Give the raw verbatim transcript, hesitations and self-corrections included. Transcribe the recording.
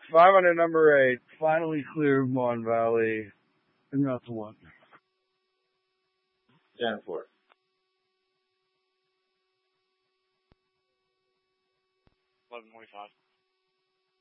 Five hundred number eight. Finally cleared Mon Valley. And not the one. Ten four. Eleven forty-five.